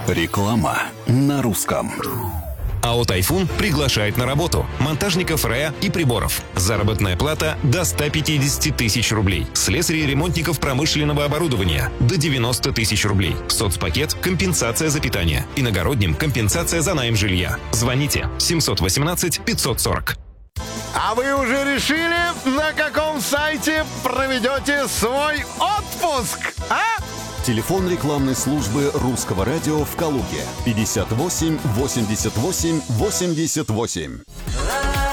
Реклама на русском. АО «Тайфун» приглашает на работу монтажников РЭА и приборов. Заработная плата до 150 тысяч рублей. Слесарей и ремонтников промышленного оборудования до 90 тысяч рублей. Соцпакет – компенсация за питание. Иногородним – компенсация за найм жилья. Звоните 718 540. А вы уже решили, на каком сайте проведете свой отпуск, а? Телефон рекламной службы Русского радио в Калуге 58 88 88.